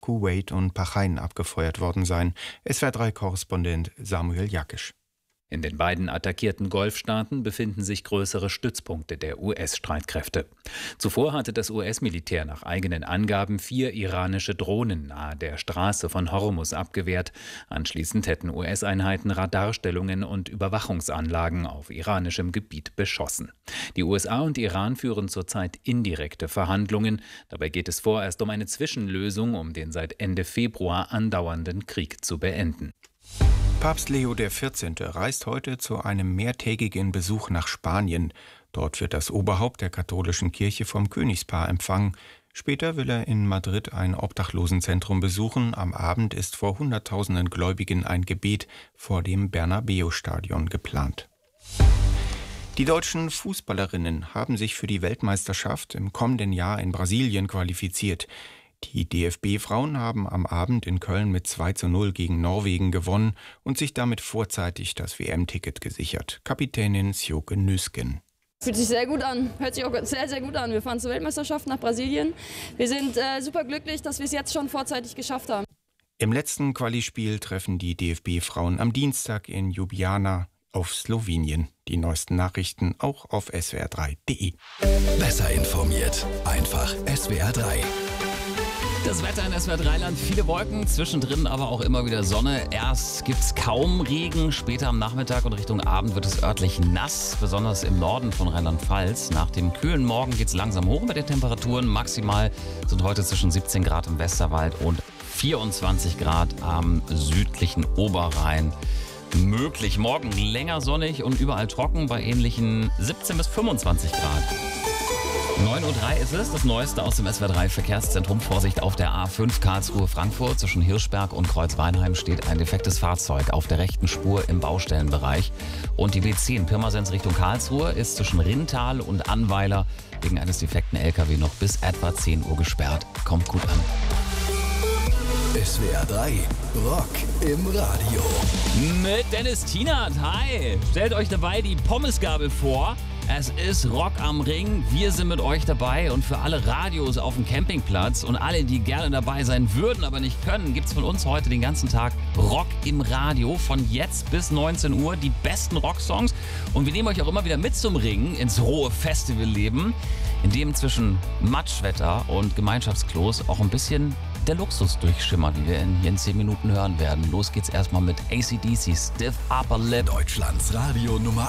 Kuwait und Bahrain abgefeuert worden sein. SWR3-Korrespondent Samuel Jakisch. In den beiden attackierten Golfstaaten befinden sich größere Stützpunkte der US-Streitkräfte. Zuvor hatte das US-Militär nach eigenen Angaben 4 iranische Drohnen nahe der Straße von Hormuz abgewehrt. Anschließend hätten US-Einheiten Radarstellungen und Überwachungsanlagen auf iranischem Gebiet beschossen. Die USA und Iran führen zurzeit indirekte Verhandlungen. Dabei geht es vorerst um eine Zwischenlösung, um den seit Ende Februar andauernden Krieg zu beenden. Papst Leo XIV. Reist heute zu einem mehrtägigen Besuch nach Spanien. Dort wird das Oberhaupt der katholischen Kirche vom Königspaar empfangen. Später will er in Madrid ein Obdachlosenzentrum besuchen. Am Abend ist vor Hunderttausenden Gläubigen ein Gebet vor dem Bernabeu-Stadion geplant. Die deutschen Fußballerinnen haben sich für die Weltmeisterschaft im kommenden Jahr in Brasilien qualifiziert. Die DFB-Frauen haben am Abend in Köln mit 2:0 gegen Norwegen gewonnen und sich damit vorzeitig das WM-Ticket gesichert. Kapitänin Sjoke Nüsken. Fühlt sich sehr gut an, hört sich auch sehr, sehr gut an. Wir fahren zur Weltmeisterschaft nach Brasilien. Wir sind super glücklich, dass wir es jetzt schon vorzeitig geschafft haben. Im letzten Quali-Spiel treffen die DFB-Frauen am Dienstag in Ljubljana auf Slowenien. Die neuesten Nachrichten auch auf swr3.de. Besser informiert, einfach SWR3. Das Wetter in SWR3-Land, viele Wolken, zwischendrin aber auch immer wieder Sonne. Erst gibt es kaum Regen, später am Nachmittag und Richtung Abend wird es örtlich nass, besonders im Norden von Rheinland-Pfalz. Nach dem kühlen Morgen geht es langsam hoch mit den Temperaturen. Maximal sind heute zwischen 17 Grad im Westerwald und 24 Grad am südlichen Oberrhein möglich. Morgen länger sonnig und überall trocken bei ähnlichen 17 bis 25 Grad. 9:03 Uhr ist es, das Neueste aus dem SWR3-Verkehrszentrum. Vorsicht auf der A5 Karlsruhe-Frankfurt. Zwischen Hirschberg und Kreuzweinheim steht ein defektes Fahrzeug auf der rechten Spur im Baustellenbereich. Und die B10 Pirmasens Richtung Karlsruhe ist zwischen Rinthal und Annweiler wegen eines defekten LKW noch bis etwa 10 Uhr gesperrt. Kommt gut an. SWR3 Rock im Radio. Mit Dennis Tienert. Hi! Stellt euch dabei die Pommesgabel vor. Es ist Rock am Ring. Wir sind mit euch dabei und für alle Radios auf dem Campingplatz und alle, die gerne dabei sein würden, aber nicht können, gibt's von uns heute den ganzen Tag Rock im Radio. Von jetzt bis 19 Uhr die besten Rocksongs. Und wir nehmen euch auch immer wieder mit zum Ring ins rohe Festivalleben, in dem zwischen Matschwetter und Gemeinschaftsklos auch ein bisschen der Luxus durchschimmert, wie wir hier in 10 Minuten hören werden. Los geht's erstmal mit AC/DC, Stiff Upper Lip. Deutschlands Radio Nummer